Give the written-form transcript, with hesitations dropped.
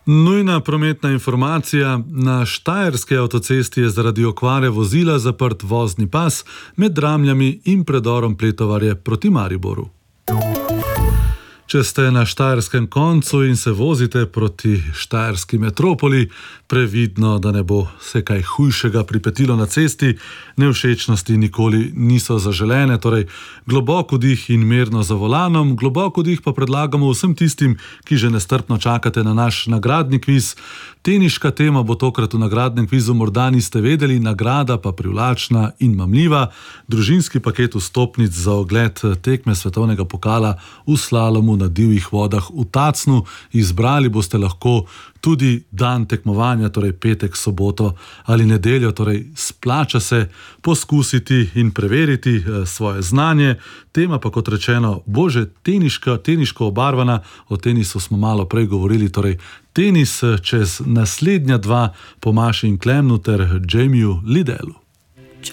Nujna prometna informacija. Na štajerski avtocesti je zaradi okvare vozila zaprt vozni pas med Dramljami in predorom Pletovarje proti Mariboru. Če ste na štajerskem koncu in se vozite proti štajerski metropoli, previdno, da ne bo se kaj hujšega pripetilo na cesti. Nevšečnosti nikoli niso zaželene, torej globok vdih in mirno za volanom. Globok vdih pa predlagamo vsem tistim, ki že nestrpno čakate na naš nagradni kviz. Teniška tema bo tokrat v nagradnem kvizu, morda niste vedeli, nagrada pa privlačna in mamljiva. Družinski paket vstopnic za ogled tekme svetovnega pokala v slalomu na divjih vodah v Tacnu. Izbrali boste lahko tudi dan tekmovanja, torej petek, soboto ali nedeljo, torej splača se poskusiti in preveriti svoje znanje. Tema pa, kot rečeno, bo že teniško obarvana. O tenisu smo malo prej govorili, torej tenis čez naslednja dva po Maši in Klemnu ter Jamieju Lidelu.